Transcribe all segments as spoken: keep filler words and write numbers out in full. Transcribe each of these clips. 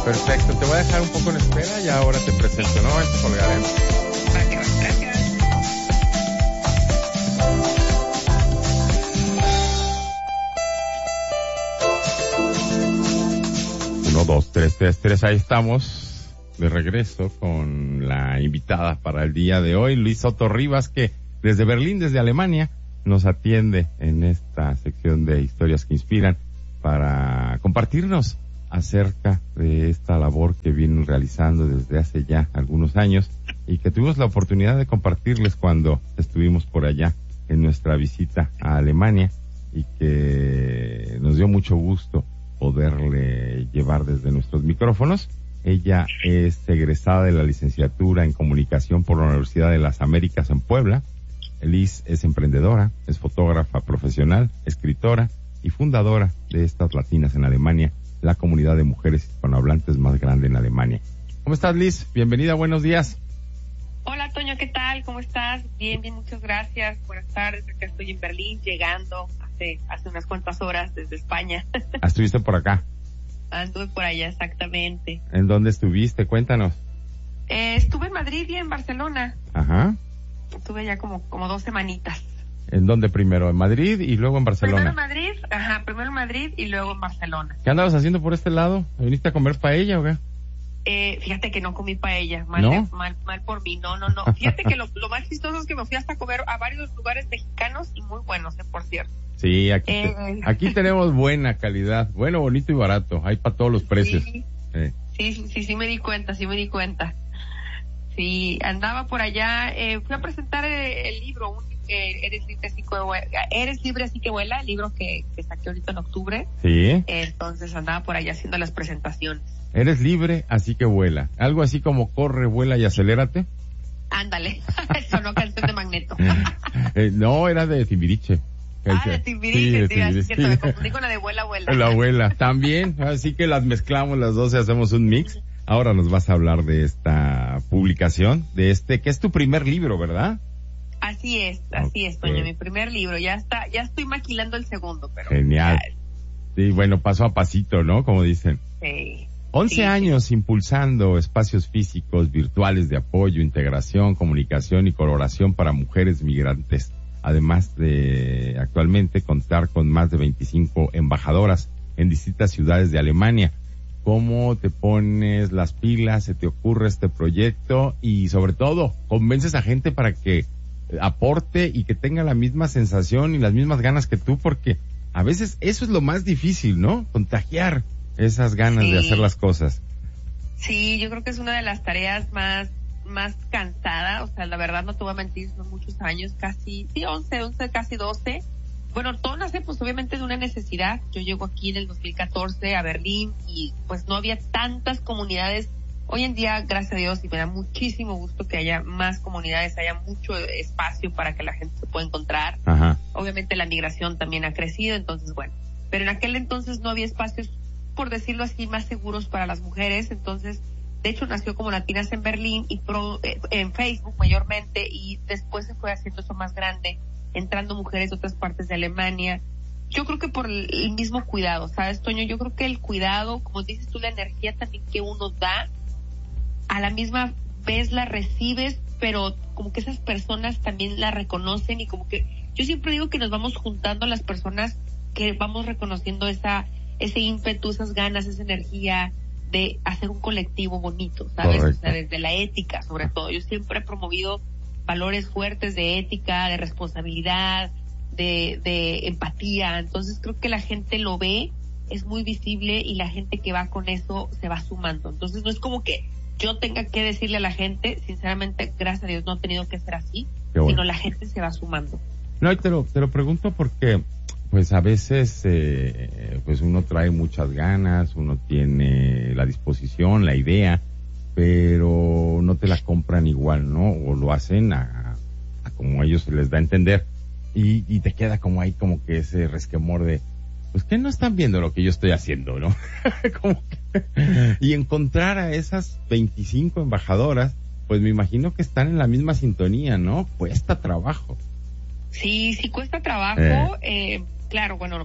Perfecto, te voy a dejar un poco en espera y ahora te presento, ¿no? Este colgaremos. Gracias, gracias. Uno, dos, tres, tres, tres, ahí estamos de regreso con la invitada para el día de hoy, Luis Soto Rivas, que desde Berlín, desde Alemania, nos atiende en esta sección de Historias que Inspiran para compartirnos acerca de esta labor que vienen realizando desde hace ya algunos años y que tuvimos la oportunidad de compartirles cuando estuvimos por allá en nuestra visita a Alemania y que nos dio mucho gusto poderle llevar desde nuestros micrófonos. Ella es egresada de la licenciatura en Comunicación por la Universidad de las Américas en Puebla. Liz es emprendedora, es fotógrafa profesional, escritora y fundadora de Estas Latinas en Alemania, la comunidad de mujeres hispanohablantes más grande en Alemania. ¿Cómo estás, Liz? Bienvenida, buenos días. Hola, Toño, ¿qué tal? ¿Cómo estás? Bien, bien, muchas gracias. Buenas tardes, acá estoy en Berlín, llegando hace, hace unas cuantas horas desde España. ¿Estuviste por acá? Anduve por allá, exactamente. ¿En dónde estuviste? Cuéntanos. Eh, estuve en Madrid y en Barcelona. Ajá. Estuve ya como, como dos semanitas. ¿En dónde primero? ¿En Madrid y luego en Barcelona? Primero en Madrid, ajá, primero en Madrid y luego en Barcelona. ¿Qué andabas haciendo por este lado? ¿Viniste a comer paella o qué? Eh, fíjate que no comí paella, mal, ¿No? de, mal, mal por mí, no, no, no. Fíjate que lo, lo más chistoso es que me fui hasta a comer a varios lugares mexicanos y muy buenos, eh, por cierto. Sí, aquí, eh, te, aquí tenemos buena calidad, bueno, bonito y barato, hay para todos los precios. Sí, eh. sí, sí, sí, sí me di cuenta, sí me di cuenta. Sí, andaba por allá, eh, fui a presentar el, el libro, un, eh, Eres libre así que vuela, Eres libre así que vuela, el libro que, que saqué ahorita en octubre. Sí. Eh, entonces andaba por allá haciendo las presentaciones. Eres libre así que vuela, algo así como corre, vuela y acelérate. Ándale, sonó canción de Magneto. eh, no, era de Timbiriche. Ah, de Timbiriche, sí, sí, así que me confundí con la de Vuela, Vuela. La abuela, también, así que las mezclamos las dos y hacemos un mix. Ahora nos vas a hablar de esta publicación, de este, que es tu primer libro, ¿verdad? Así es, así okay. es, Toño, mi primer libro, ya está, ya estoy maquilando el segundo, pero. Genial. Ya... Sí, bueno, paso a pasito, ¿no? Como dicen. Sí. once sí, años sí. impulsando espacios físicos, virtuales de apoyo, integración, comunicación y colaboración para mujeres migrantes. Además de actualmente contar con más de veinticinco embajadoras en distintas ciudades de Alemania. ¿Cómo te pones las pilas, se te ocurre este proyecto y sobre todo convences a gente para que aporte y que tenga la misma sensación y las mismas ganas que tú? Porque a veces eso es lo más difícil, ¿no? Contagiar esas ganas sí. de hacer las cosas. Sí, yo creo que es una de las tareas más más cansada, o sea, la verdad no te voy a mentir, son muchos años, casi, sí, once, once, casi doce. Bueno, todo nace pues obviamente de una necesidad. Yo llego aquí en el dos mil catorce a Berlín y pues no había tantas comunidades. Hoy en día, gracias a Dios, y me da muchísimo gusto que haya más comunidades, haya mucho espacio para que la gente se pueda encontrar. Ajá. Obviamente la migración también ha crecido, entonces bueno, pero en aquel entonces no había espacios, por decirlo así, más seguros para las mujeres. Entonces, de hecho nació como Latinas en Berlín y pro, eh, en Facebook mayormente, y después se fue haciendo eso más grande, entrando mujeres de otras partes de Alemania. Yo creo que por el mismo cuidado, ¿sabes, Toño? Yo creo que el cuidado, como dices tú, la energía también que uno da, a la misma vez la recibes, pero como que esas personas también la reconocen, y como que yo siempre digo que nos vamos juntando a las personas que vamos reconociendo esa ese ímpetu, esas ganas, esa energía de hacer un colectivo bonito, ¿sabes? Correcto. O sea, desde la ética, sobre todo. Yo siempre he promovido valores fuertes de ética, de responsabilidad, de, de empatía. Entonces creo que la gente lo ve, es muy visible, y la gente que va con eso se va sumando. Entonces no es como que yo tenga que decirle a la gente, sinceramente, gracias a Dios no he tenido que ser así, bueno. sino la gente se va sumando. No, y te lo, te lo pregunto porque pues a veces eh, pues uno trae muchas ganas, uno tiene la disposición, la idea, pero no te la compran igual, ¿no? O lo hacen a, a como a ellos se les da a entender, y, y te queda como ahí como que ese resquemor de, pues que no están viendo lo que yo estoy haciendo, ¿no? Como que, y encontrar a esas veinticinco embajadoras, pues me imagino que están en la misma sintonía, ¿no? Cuesta trabajo. Sí, sí cuesta trabajo, eh. Eh, claro, bueno,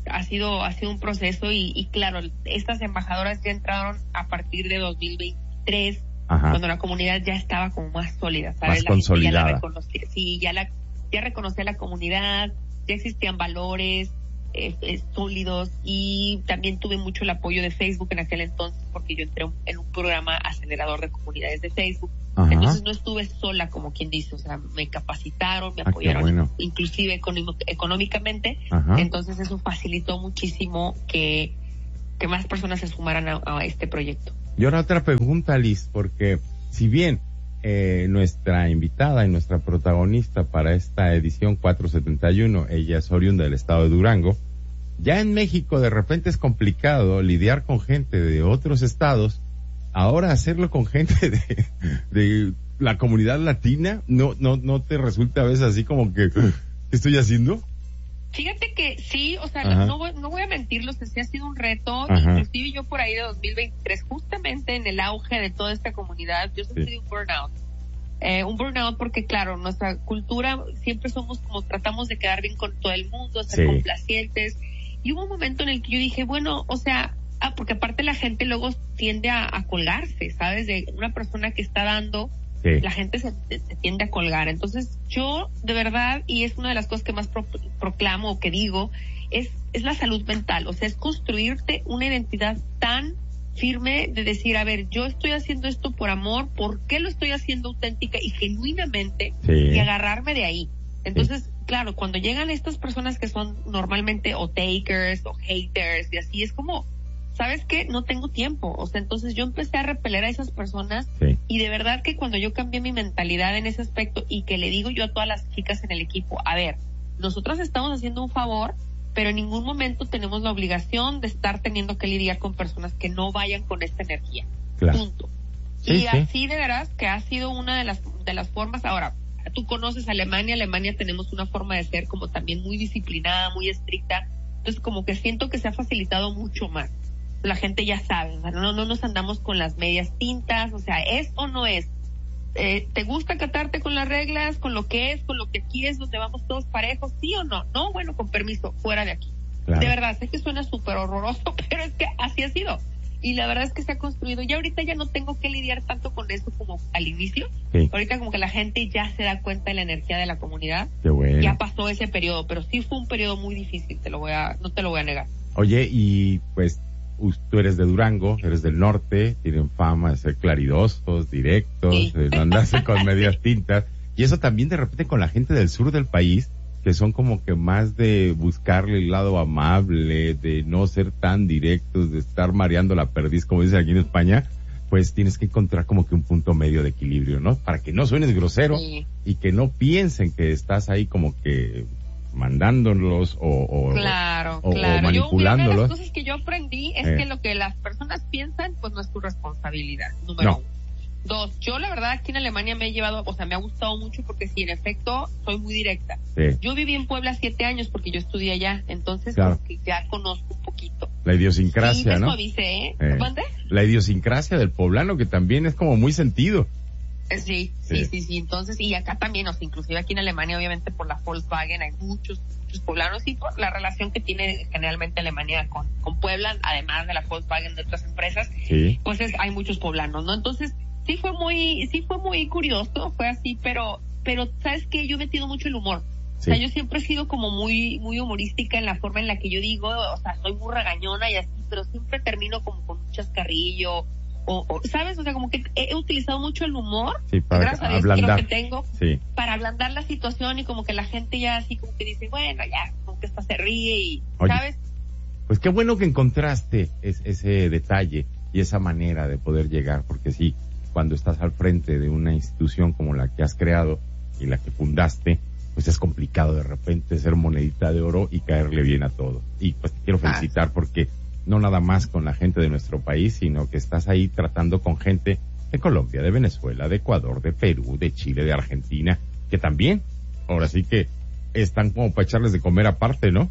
ha sido, ha sido un proceso y, y claro, estas embajadoras ya entraron a partir de dos mil veintitrés, Ajá. cuando la comunidad ya estaba como más sólida, ¿sabes? Más la consolidada. Ya la reconocía, sí, ya la, ya reconocía la comunidad, ya existían valores eh, eh, sólidos y también tuve mucho el apoyo de Facebook en aquel entonces porque yo entré en un programa acelerador de comunidades de Facebook. Ajá. Entonces no estuve sola, como quien dice, o sea, me capacitaron, me ah, apoyaron, bueno. inclusive económic- económicamente, Ajá. entonces eso facilitó muchísimo que, que más personas se sumaran a, a este proyecto. Y ahora otra pregunta, Liz, porque si bien eh, nuestra invitada y nuestra protagonista para esta edición cuatrocientos setenta y uno, ella es oriunda del estado de Durango, ya en México de repente es complicado lidiar con gente de otros estados. Ahora hacerlo con gente de, de la comunidad latina, no, no, no te resulta a veces así como que, ¿qué estoy haciendo? Fíjate que sí, o sea, no, no, voy, no voy a mentirlos, que sí ha sido un reto, Ajá. inclusive yo por ahí de dos mil veintitrés, justamente en el auge de toda esta comunidad, yo sentí sí. un burnout. Eh, un burnout porque claro, nuestra cultura siempre somos como tratamos de quedar bien con todo el mundo, ser sí. complacientes, y hubo un momento en el que yo dije, bueno, o sea, ah, porque aparte la gente luego tiende a, a colgarse, ¿sabes? De una persona que está dando, sí. la gente se, se tiende a colgar. Entonces yo, de verdad, y es una de las cosas que más pro, proclamo o que digo, es, es la salud mental. O sea, es construirte una identidad tan firme de decir, a ver, yo estoy haciendo esto por amor, ¿por qué lo estoy haciendo auténtica y genuinamente? Sí. Y agarrarme de ahí. Entonces, sí. claro, cuando llegan estas personas que son normalmente o takers o haters y así, es como, ¿sabes qué? No tengo tiempo. O sea, entonces yo empecé a repeler a esas personas sí. y de verdad que cuando yo cambié mi mentalidad en ese aspecto y que le digo yo a todas las chicas en el equipo, a ver, nosotras estamos haciendo un favor, pero en ningún momento tenemos la obligación de estar teniendo que lidiar con personas que no vayan con esta energía. Claro. Punto. Sí, y sí. así de veras que ha sido una de las, de las formas. Ahora, tú conoces Alemania, Alemania tenemos una forma de ser como también muy disciplinada, muy estricta. Entonces como que siento que se ha facilitado mucho más. La gente ya sabe, no, no nos andamos con las medias tintas, o sea, es o no es. Eh, ¿Te gusta catarte con las reglas, con lo que es, con lo que aquí es, donde vamos todos parejos, sí o no? No, bueno, con permiso, fuera de aquí. Claro. De verdad, sé que suena súper horroroso, pero es que así ha sido. Y la verdad es que se ha construido. Y ahorita ya no tengo que lidiar tanto con eso como al inicio. Sí. Ahorita como que la gente ya se da cuenta de la energía de la comunidad. Qué bueno. Ya pasó ese periodo, pero sí fue un periodo muy difícil, te lo voy a, no te lo voy a negar. Oye, y pues tú eres de Durango, eres del norte, tienen fama de ser claridosos, directos, sí. de no andarse con medias tintas. Y eso también de repente con la gente del sur del país, que son como que más de buscarle el lado amable, de no ser tan directos, de estar mareando la perdiz, como dicen aquí en España, pues tienes que encontrar como que un punto medio de equilibrio, ¿no? Para que no suenes grosero sí. y que no piensen que estás ahí como que mandándolos o, o, claro, o, claro. o manipulándolos. Yo, una de las cosas que yo aprendí es eh. que lo que las personas piensan, pues no es tu responsabilidad, número no. uno. Dos, yo la verdad aquí en Alemania me he llevado, o sea, me ha gustado mucho porque sí, en efecto, soy muy directa. Sí. Yo viví en Puebla siete años porque yo estudié allá, entonces claro. como que ya conozco un poquito. La idiosincrasia, sí, ¿no? Suavice, ¿eh? eh. ¿Dónde? La idiosincrasia del poblano que también es como muy sentido. Sí, sí, sí, sí, sí, entonces, y acá también, o sea, inclusive aquí en Alemania, obviamente por la Volkswagen hay muchos, muchos poblanos y por la relación que tiene generalmente Alemania con, con Puebla, además de la Volkswagen de otras empresas, sí. pues es, hay muchos poblanos, ¿no? Entonces, sí fue muy, sí fue muy curioso, fue así, pero, pero, ¿sabes qué? Yo he metido mucho el humor. Sí. O sea, yo siempre he sido como muy, muy humorística en la forma en la que yo digo, o sea, soy muy regañona y así, pero siempre termino como con un chascarrillo, o, o ¿sabes? O sea, como que he utilizado mucho el humor, sí, para gracias a Dios ablandar. Creo que tengo, sí. para ablandar la situación y como que la gente ya así como que dice, bueno, ya, como que hasta se ríe y, Oye, ¿sabes? Pues qué bueno que encontraste es, ese detalle y esa manera de poder llegar, porque sí, cuando estás al frente de una institución como la que has creado y la que fundaste, pues es complicado de repente ser monedita de oro y caerle bien a todo. Y pues te quiero felicitar ah. porque no nada más con la gente de nuestro país, sino que estás ahí tratando con gente de Colombia, de Venezuela, de Ecuador, de Perú, de Chile, de Argentina, que también, ahora sí que están como para echarles de comer aparte, ¿no?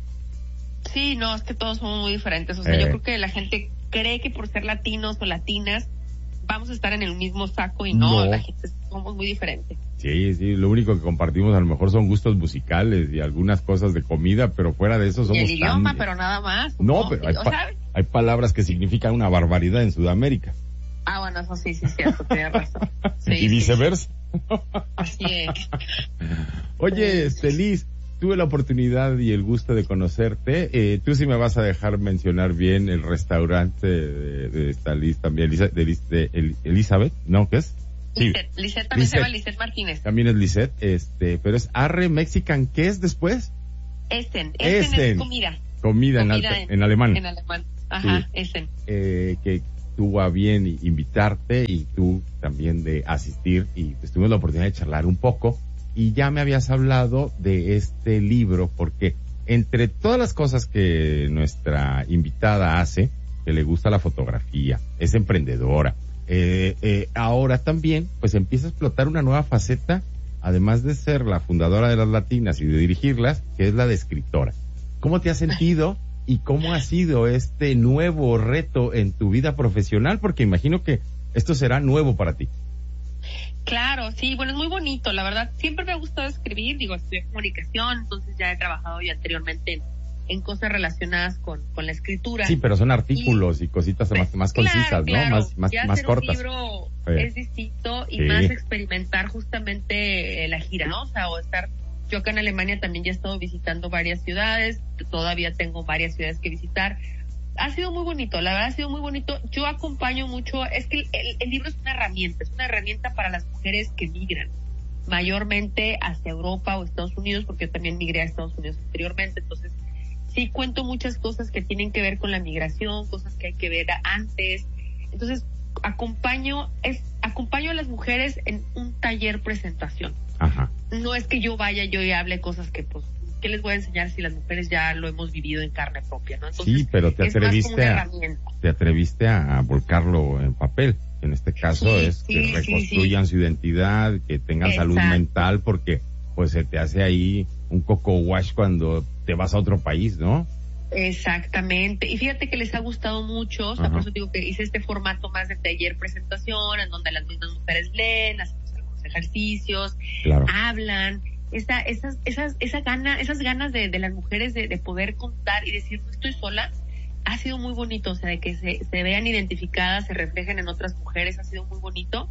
Sí, no, es que todos somos muy diferentes. O sea, eh. yo creo que la gente cree que por ser latinos o latinas vamos a estar en el mismo saco y no, No. la gente somos muy diferentes. Sí, sí, lo único que compartimos a lo mejor son gustos musicales y algunas cosas de comida, pero fuera de eso Y somos el tan... idioma, pero nada más. No, pero hay, o pa- sea, hay palabras que significan una barbaridad en Sudamérica. ah, bueno, eso sí, sí, es cierto, tienes razón. Sí, Y sí, viceversa. así es. Oye, este, Liz, tuve la oportunidad y el gusto de conocerte. Eh, tú sí me vas a dejar mencionar bien el restaurante de, de esta Liz también, Elisa- de, Liz- de El- Elizabeth, ¿no? ¿Qué es? Sí, Lisette, Lisette también se Lisette. llama Lisette Martínez. también es Lisette, este, pero es Arre Mexican, ¿qué es después? Essen, Essen Essen. es comida. Comida, en, Comida alta- en alemán. En alemán. Ajá, Sí. Essen. eh, que tuvo a bien invitarte y tú también de asistir y pues tuvimos la oportunidad de charlar un poco y ya me habías hablado de este libro porque entre todas las cosas que nuestra invitada hace, que le gusta la fotografía, es emprendedora, eh, eh, ahora también pues empieza a explotar una nueva faceta, además de ser la fundadora de las Latinas y de dirigirlas, que es la de escritora. ¿Cómo te has sentido? ¿Y cómo ha sido este nuevo reto en tu vida profesional? Porque imagino que esto será nuevo para ti. Claro, sí, bueno, es muy bonito, la verdad. Siempre me ha gustado escribir, digo, estudié comunicación, entonces ya he trabajado yo anteriormente en, en cosas relacionadas con, con la escritura. Sí, pero son artículos y, y cositas Pues, más, más claro, concisas, claro. ¿no? Más, más, ya más hacer cortas. un libro Sí. es distinto y Sí. más experimentar justamente eh, la gira, ¿no? O sea, o estar... Yo acá en Alemania también ya he estado visitando varias ciudades, todavía tengo varias ciudades que visitar. Ha sido muy bonito, la verdad ha sido muy bonito. Yo acompaño mucho, es que el, el libro es una herramienta, es una herramienta para las mujeres que migran, mayormente hacia Europa o Estados Unidos, porque yo también migré a Estados Unidos anteriormente, entonces sí cuento muchas cosas que tienen que ver con la migración, cosas que hay que ver antes. Entonces acompaño, es, acompaño a las mujeres en un taller presentación. Ajá. No es que yo vaya yo y hable cosas que pues ¿qué les voy a enseñar si las mujeres ya lo hemos vivido en carne propia, ¿no? Entonces, Sí, pero te es más como atreviste una a, herramienta. te atreviste a volcarlo en papel. En este caso Sí, es sí, que sí, reconstruyan sí. su identidad, que tengan Exacto. salud mental, porque pues se te hace ahí un coco wash cuando te vas a otro país, ¿no? Exactamente. Y fíjate que les ha gustado mucho, o sea, Ajá. por eso digo que hice este formato más de taller presentación, en donde las mismas mujeres leen, hacen algunos ejercicios, Claro. hablan, esa, esas, esas, esa gana, esas ganas de, de las mujeres de, de poder contar y decir, no estoy sola, ha sido muy bonito, o sea, de que se, se vean identificadas, se reflejen en otras mujeres, ha sido muy bonito.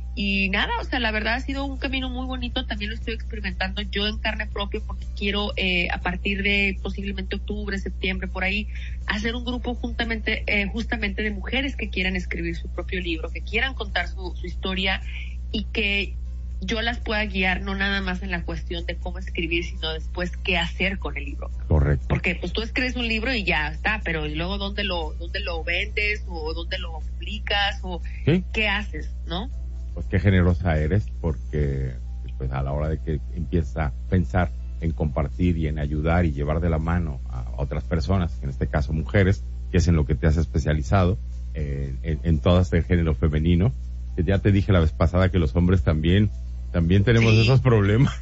Y nada, o sea, la verdad ha sido un camino muy bonito, también lo estoy experimentando yo en carne propia porque quiero eh, a partir de posiblemente octubre, septiembre, por ahí, hacer un grupo juntamente, eh, justamente de mujeres que quieran escribir su propio libro, que quieran contar su, su historia y que yo las pueda guiar no nada más en la cuestión de cómo escribir, sino después qué hacer con el libro. Correcto. Porque pues tú escribes un libro y ya está, pero ¿y luego dónde lo, dónde lo vendes o dónde lo publicas o ¿Sí? qué haces, no? Pues qué generosa eres, porque pues a la hora de que empieza a pensar en compartir y en ayudar y llevar de la mano a otras personas, en este caso mujeres, que es en lo que te has especializado, eh, en, en todo este género femenino, que ya te dije la vez pasada que los hombres también también tenemos Sí. esos problemas.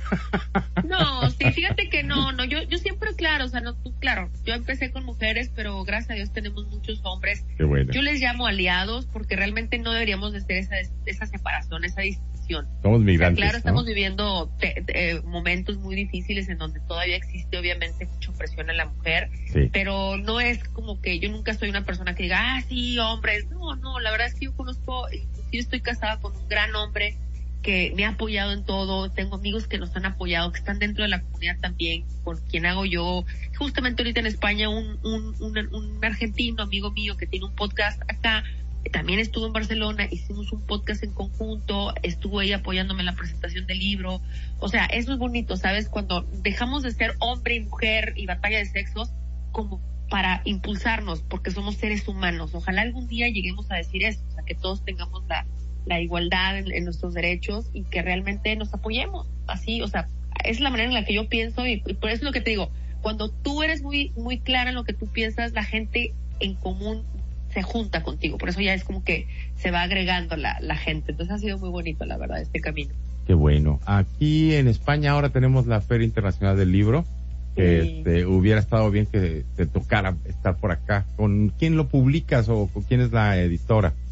No, sí, fíjate que no, no, yo, yo siempre, claro, o sea, no, tú, claro, yo empecé con mujeres, pero gracias a Dios tenemos muchos hombres. Qué bueno. Yo les llamo aliados porque realmente no deberíamos de hacer esa, esa separación, esa distinción. Somos O sea, migrantes, claro, ¿no? estamos viviendo te- te- eh, momentos muy difíciles en donde todavía existe obviamente mucha opresión a la mujer, Sí. pero no es como que yo nunca soy una persona que diga, ah, sí, hombres, no, no, la verdad es que yo conozco, yo estoy casada con un gran hombre que me ha apoyado en todo, tengo amigos que nos han apoyado, que están dentro de la comunidad también, con quien hago yo, justamente ahorita en España, un, un, un, un argentino, amigo mío, que tiene un podcast acá, también estuvo en Barcelona, hicimos un podcast en conjunto, estuvo ahí apoyándome en la presentación del libro, o sea, eso es bonito, ¿sabes? Cuando dejamos de ser hombre y mujer y batalla de sexos, como para impulsarnos, porque somos seres humanos, ojalá algún día lleguemos a decir eso, o sea, que todos tengamos la la igualdad en, en nuestros derechos y que realmente nos apoyemos, así, o sea, es la manera en la que yo pienso y, y por eso es lo que te digo, cuando tú eres muy muy clara en lo que tú piensas, la gente en común se junta contigo, por eso ya es como que se va agregando la, la gente, entonces ha sido muy bonito la verdad este camino. Qué bueno. Aquí en España ahora tenemos la Feria Internacional del Libro, que Sí. este, hubiera estado bien que te tocara estar por acá. ¿Con quién lo publicas o con quién es la editora?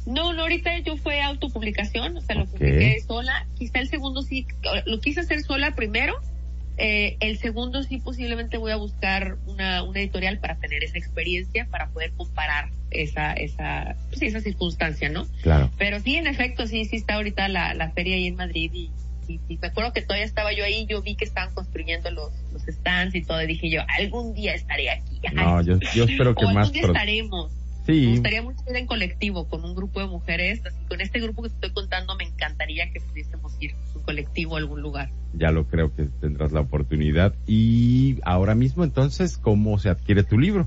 No, no, ahorita yo fue autopublicación, o sea, lo okay. publiqué sola. Quizá el segundo sí, lo quise hacer sola primero. Eh, el segundo sí posiblemente voy a buscar una, una editorial para tener esa experiencia, para poder comparar esa, esa, pues, esa circunstancia, ¿no? Claro. Pero sí, en efecto, sí, sí está ahorita la, la feria ahí en Madrid y, y, y me acuerdo que todavía estaba yo ahí, yo vi que estaban construyendo los, los stands y todo, y dije yo, algún día estaré aquí. No, yo, yo espero que o más algún día pro... estaremos. Sí. Me gustaría mucho ir en colectivo con un grupo de mujeres, así con este grupo que te estoy contando me encantaría que pudiésemos ir en colectivo a algún lugar. Ya lo creo que tendrás la oportunidad. Y ahora mismo entonces, ¿cómo se adquiere tu libro?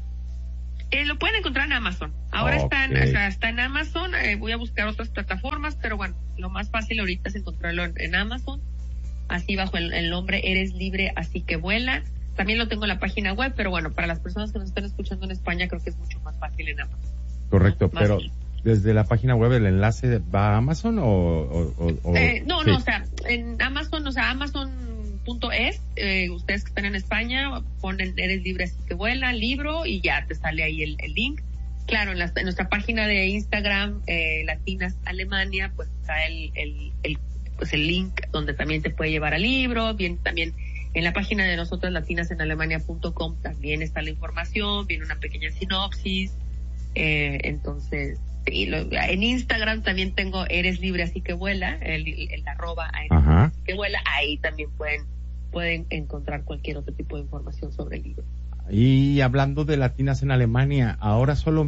Eh, lo pueden encontrar en Amazon. Ahora okay. está, en, o sea, está en Amazon, eh, voy a buscar otras plataformas, pero bueno, lo más fácil ahorita es encontrarlo en, en Amazon, así bajo el, el nombre Eres Libre, Así que Vuela. También lo tengo en la página web, pero bueno, para las personas que nos están escuchando en España creo que es mucho más fácil en Amazon. Correcto, ¿no? pero fácil. ¿Desde la página web el enlace va a Amazon o...? o, o eh, no, sí. no, o sea, en Amazon, o sea, Amazon punto es, eh, ustedes que están en España ponen Eres Libre Así que Vuela, libro, y ya te sale ahí el, el link. Claro, en, la, en nuestra página de Instagram, eh, Latinas Alemania, pues está el, el, el, pues el link donde también te puede llevar al libro, bien también. En la página de nosotros, latinas en alemania punto com, también está la información, viene una pequeña sinopsis. Eh, entonces, y lo, en Instagram también tengo Eres Libre Así que Vuela, el, el, el arroba Eres Libre Así que Vuela, ahí también pueden, pueden encontrar cualquier otro tipo de información sobre el libro. Y hablando de Latinas en Alemania, ¿ahora solo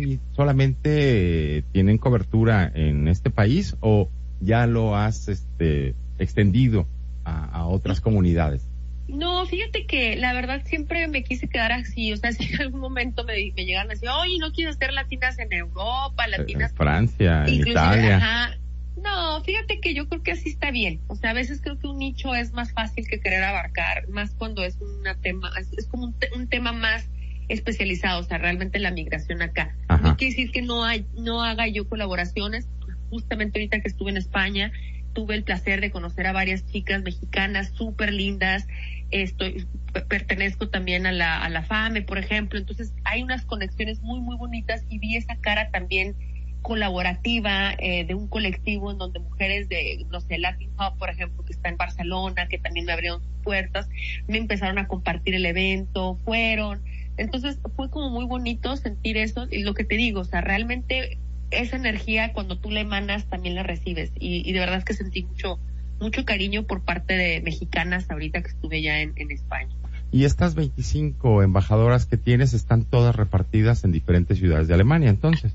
solamente tienen cobertura en este país o ya lo has este extendido a, a otras comunidades? No, fíjate que la verdad siempre me quise quedar así, o sea, si en algún momento me, me llegan a decir, oye, no quiero hacer latinas en Europa, latinas en Francia, en Italia. Ajá. No, fíjate que yo creo que así está bien, o sea, a veces creo que un nicho es más fácil que querer abarcar, más cuando es una tema, es, es como un, te, un tema más especializado, o sea, realmente la migración acá. Ajá. No quiere decir que no hay, no haga yo colaboraciones, justamente ahorita que estuve en España, tuve el placer de conocer a varias chicas mexicanas súper lindas. Estoy, pertenezco también a la, a la FAME, por ejemplo, entonces hay unas conexiones muy, muy bonitas y vi esa cara también colaborativa eh, de un colectivo en donde mujeres de, no sé, Latin Hub, por ejemplo, que está en Barcelona, que también me abrieron sus puertas, me empezaron a compartir el evento, fueron, entonces fue como muy bonito sentir eso y lo que te digo, o sea, realmente esa energía cuando tú la emanas también la recibes y, y de verdad es que sentí mucho mucho cariño por parte de mexicanas ahorita que estuve ya en, en España. Y estas veinticinco embajadoras que tienes están todas repartidas en diferentes ciudades de Alemania, entonces.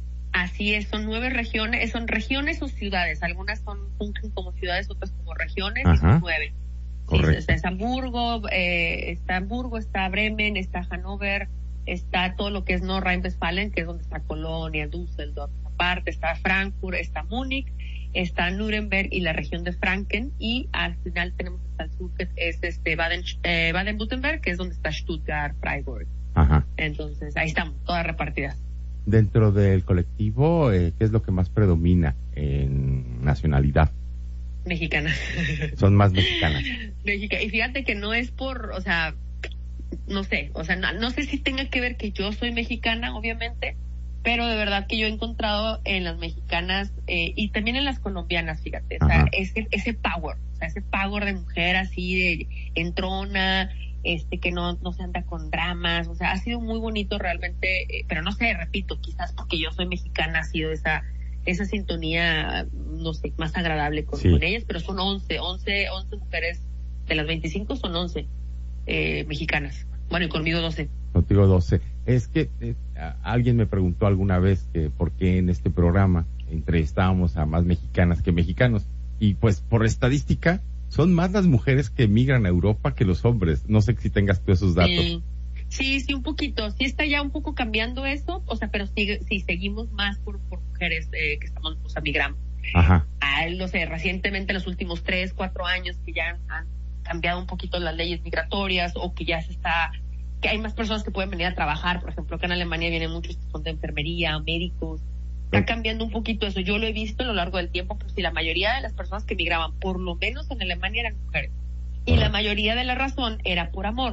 Así es, son nueve regiones, son regiones o ciudades, algunas son fungen como ciudades, otras como regiones, Ajá. y son nueve. Correcto. Sí, está Hamburgo, eh, está Hamburgo, está Bremen, está Hannover, está todo lo que es Nordrhein-Westfalen, que es donde está Colonia, Düsseldorf, aparte está Frankfurt, está Múnich, está Nuremberg y la región de Franken, y al final tenemos hasta el sur que es este Baden, eh, Baden-Württemberg, que es donde está Stuttgart, Freiburg. Ajá. Entonces ahí estamos, todas repartidas. Dentro del colectivo, eh, ¿qué es lo que más predomina en nacionalidad? Mexicana. Son más mexicanas. Mexica. Y fíjate que no es por, o sea, no sé, o sea, no, no sé si tenga que ver que yo soy mexicana, obviamente, pero de verdad que yo he encontrado en las mexicanas eh, y también en las colombianas, fíjate, o sea, ese, ese power, o sea, ese power de mujer así de entrona, este, que no, no se anda con dramas, o sea, ha sido muy bonito realmente, eh, pero no sé, repito, quizás porque yo soy mexicana ha sido esa, esa sintonía, no sé, más agradable con, sí. con ellas, pero son once, once, once mujeres, de las veinticinco son once eh, mexicanas, bueno, y conmigo doce. Contigo doce. Es que eh, alguien me preguntó alguna vez que por qué en este programa entrevistábamos a más mexicanas que mexicanos. Y pues por estadística son más las mujeres que emigran a Europa que los hombres. No sé si tengas tú esos datos. Sí, sí, sí un poquito. Sí está ya un poco cambiando eso, o sea, pero sí, sí seguimos más por, por mujeres eh, que estamos, o sea, migramos. Ajá. Ah, no sé, recientemente en los últimos tres, cuatro años que ya han cambiado un poquito las leyes migratorias o que ya se está... que hay más personas que pueden venir a trabajar, por ejemplo, acá en Alemania vienen muchos que son de enfermería, médicos, está cambiando un poquito eso, yo lo he visto a lo largo del tiempo, pero si la mayoría de las personas que migraban, por lo menos en Alemania eran mujeres, y la mayoría de la razón era por amor,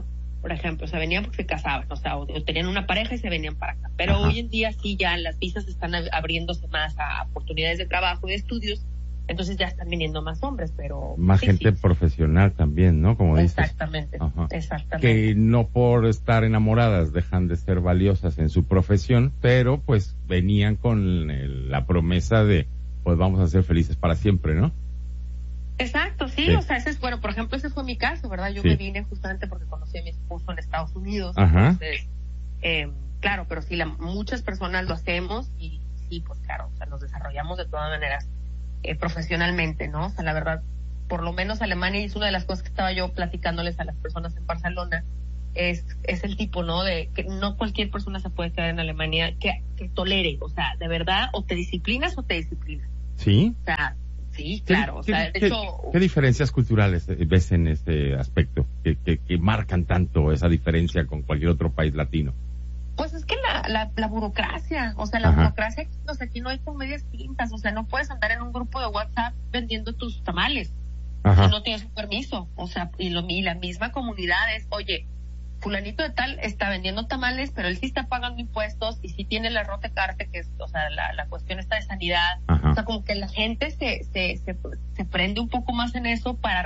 por ejemplo, o sea, venían porque se casaban, o sea, o, o tenían una pareja y se venían para acá. Pero Ajá. hoy en día sí ya las visas están abriéndose más a oportunidades de trabajo y de estudios, entonces ya están viniendo más hombres, pero... Más sí, gente sí. profesional también, ¿no? Como dices. Exactamente, Ajá. exactamente. Que no por estar enamoradas dejan de ser valiosas en su profesión, pero pues venían con el, la promesa de, pues vamos a ser felices para siempre, ¿no? Exacto, sí, Sí. o sea, ese es, bueno, por ejemplo, ese fue mi caso, ¿verdad? Yo Sí. me vine justamente porque conocí a mi esposo en Estados Unidos, Ajá. entonces, eh, claro, pero sí, la, muchas personas lo hacemos y sí, pues claro, o sea, nos desarrollamos de todas maneras eh, profesionalmente, ¿no? O sea, la verdad, por lo menos Alemania, y es una de las cosas que estaba yo platicándoles a las personas en Barcelona, es, es el tipo, ¿no? De que no cualquier persona se puede quedar en Alemania que, que tolere, o sea, de verdad, o te disciplinas o te disciplinas. ¿Sí? O sea, sí, ¿Qué, claro, o sea, de qué, hecho... ¿Qué diferencias culturales ves en este aspecto que, que, que marcan tanto esa diferencia con cualquier otro país latino? Pues es que la, la, la burocracia, o sea, la Ajá. burocracia, o sea, aquí no hay comedias tintas, o sea, no puedes andar en un grupo de WhatsApp vendiendo tus tamales, Ajá. si no tienes un permiso, o sea, y, lo, y la misma comunidad es, oye, fulanito de tal está vendiendo tamales, pero él sí está pagando impuestos y sí tiene la rotecarte, que es, o sea, la, la cuestión está de sanidad, Ajá. o sea, como que la gente se, se, se, se prende un poco más en eso para